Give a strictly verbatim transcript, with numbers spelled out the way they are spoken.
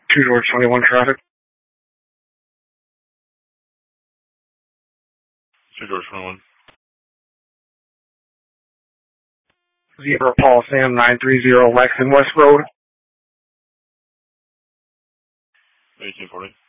two George twenty-one traffic. two George twenty-one. Zebra Paul Sam nine three zero Lexington West Road. eighteen forty.